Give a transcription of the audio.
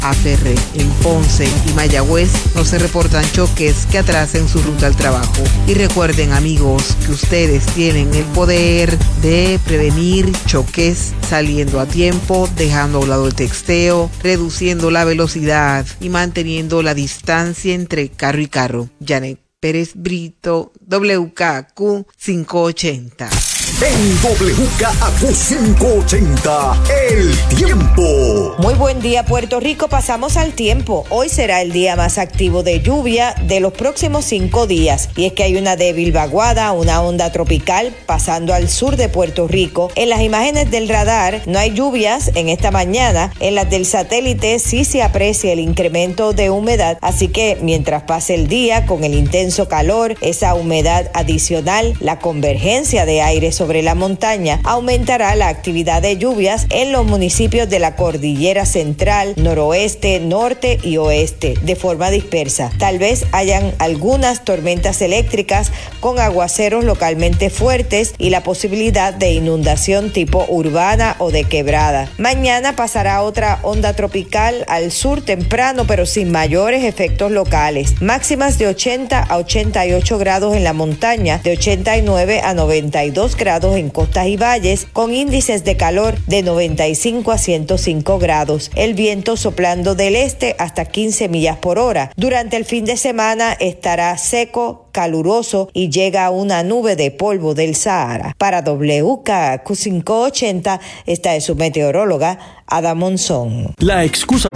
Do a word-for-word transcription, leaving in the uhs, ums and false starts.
A Ferré. En Ponce y Mayagüez no se reportan choques que atrasen su ruta al trabajo. Y recuerden, amigos, que ustedes tienen el poder de prevenir choques saliendo a tiempo, dejando a un lado el texteo, reduciendo la velocidad y manteniendo la distancia entre carro y carro. Janet Pérez Brito, W K Q quinientos ochenta. En W K Q quinientos ochenta, el tiempo. Muy buen día, Puerto Rico. Pasamos al tiempo. Hoy será el día más activo de lluvia de los próximos cinco días. Y es que hay una débil vaguada, una onda tropical pasando al sur de Puerto Rico. En las imágenes del radar no hay lluvias en esta mañana. En las del satélite sí se aprecia el incremento de humedad. Así que mientras pase el día con el intenso calor, esa humedad adicional, la convergencia de aire sobre la montaña, aumentará la actividad de lluvias en los municipios de la cordillera central, noroeste, norte y oeste, de forma dispersa. Tal vez hayan algunas tormentas eléctricas con aguaceros localmente fuertes y la posibilidad de inundación tipo urbana o de quebrada. Mañana pasará otra onda tropical al sur temprano, pero sin mayores efectos locales. Máximas de ochenta a ochenta y ocho grados en la montaña, de ochenta y nueve a noventa y dos grados en costas y valles, con índices de calor de noventa y cinco a ciento cinco grados. El viento soplando del este hasta quince millas por hora. Durante el fin de semana estará seco, caluroso y llega una nube de polvo del Sahara. Para W K Q quinientos ochenta, esta es su meteoróloga, Ada Monzón. La excusa